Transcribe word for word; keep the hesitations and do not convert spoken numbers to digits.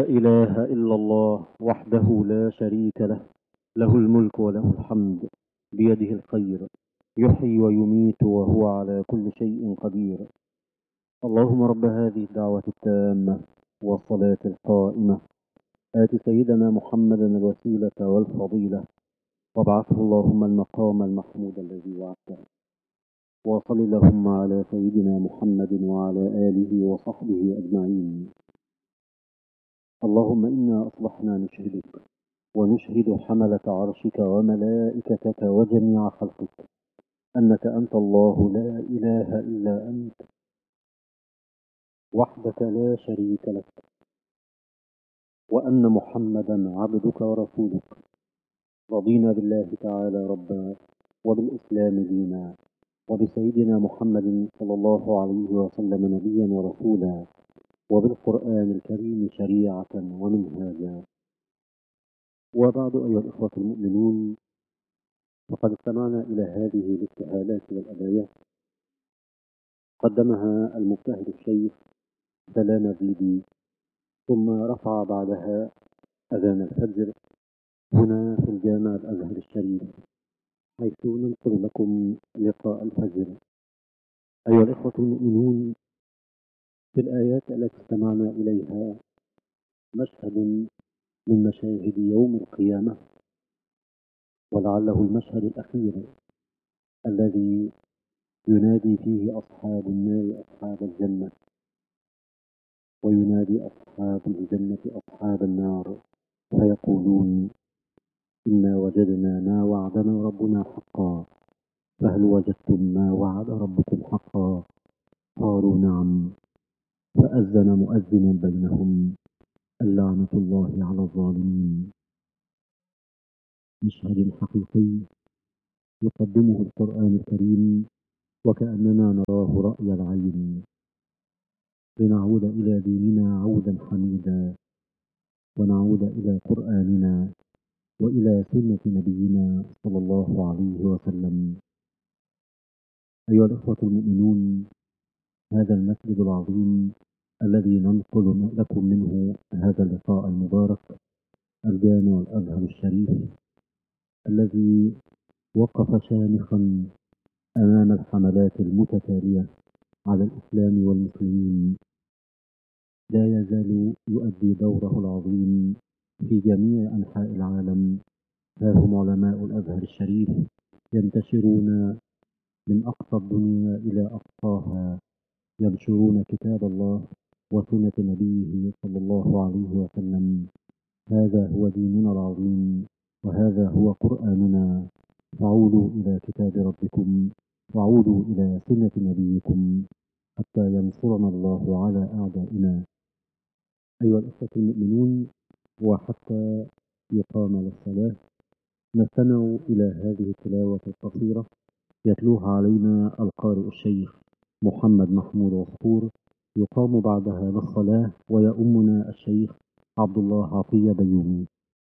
إله إلا الله وحده لا شريك له، له الملك وله الحمد، بيده الخير، يحيي ويميت وهو على كل شيء قدير. اللهم رب هذه الدعوة التامة والصلاة القائمة، آت سيدنا محمدا الوسيلة والفضيلة، وابعثه اللهم المقام المحمود الذي وعدته، وصل اللهم على سيدنا محمد وعلى آله وصحبه أجمعين. اللهم إنا أصبحنا نشهدك ونشهد حملة عرشك وملائكتك وجميع خلقك أنك أنت الله لا إله إلا أنت وحدك لا شريك لك، وأن محمدا عبدك ورسولك. رضينا بالله تعالى ربا وبالإسلام دينا وبسيدنا محمد صلى الله عليه وسلم نبيا ورسولا وبالقرآن الكريم شريعة ومنهاجا. وبعد أيها الإخوة المؤمنون، فقد استمعنا إلى هذه الابتهالات والأبايات قدمها المجتهد الشيخ سلام الريدي، ثم رفع بعدها أذان الفجر هنا في الجامع الأزهر الشريف، حيث ننقل لكم لقاء الفجر. أيها الإخوة المؤمنون، في الآيات التي استمعنا إليها مشهد من مشاهد يوم القيامة، ولعله المشهد الأخير الذي ينادي فيه أصحاب النار أصحاب الجنة، وينادي أصحاب الجنة أصحاب النار، فيقولون: إنا وجدنا ما وعدنا ربنا حقا، فهل وجدتم ما وعد ربكم حقا؟ قالوا: نعم. فأذن مؤذن بينهم: اللعنة الله على الظالمين. مشهد حقيقي يقدمه القرآن الكريم وكأننا نراه رأي العين، لنعود إلى ديننا عودا حميدا، ونعود إلى قرآننا وإلى سنة نبينا صلى الله عليه وسلم. أيها الإخوة المؤمنون، هذا المسجد العظيم الذي ننقل لكم منه هذا اللقاء المبارك، الجامع الأزهر الشريف، الذي وقف شامخا أمام الحملات المتتالية على الإسلام والمسلمين، لا يزال يؤدي دوره العظيم في جميع أنحاء العالم. ها هم علماء الأزهر الشريف ينتشرون من أقصى الدنيا إلى أقصاها، ينشرون كتاب الله وسنة نبيه صلى الله عليه وسلم. هذا هو ديننا العظيم، وهذا هو قرآننا. فعودوا إلى كتاب ربكم، وعودوا إلى سنة نبيكم، حتى ينصرنا الله على أعدائنا. أيها الأخوة المؤمنون، وحتى يقام للصلاة نستمع إلى هذه التلاوة القصيرة يتلوها علينا القارئ الشيخ محمد محمود عصفور، يقام بعدها للصلاة ويؤمنا الشيخ عبد الله عطية بيومي.